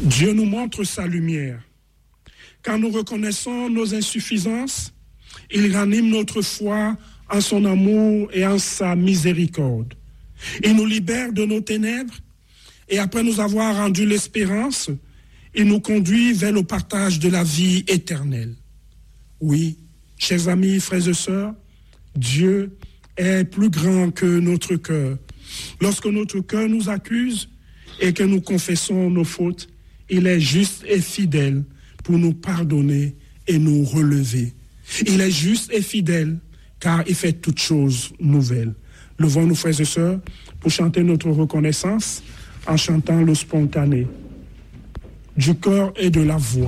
Dieu nous montre sa lumière. Quand nous reconnaissons nos insuffisances, il ranime notre foi en son amour et en sa miséricorde. Il nous libère de nos ténèbres et après nous avoir rendu l'espérance, il nous conduit vers le partage de la vie éternelle. Oui, chers amis, frères et sœurs, Dieu est plus grand que notre cœur. Lorsque notre cœur nous accuse et que nous confessons nos fautes, il est juste et fidèle pour nous pardonner et nous relever. Il est juste et fidèle car il fait toutes choses nouvelles. Levons-nous, frères et sœurs, pour chanter notre reconnaissance en chantant le spontané du cœur et de la voix.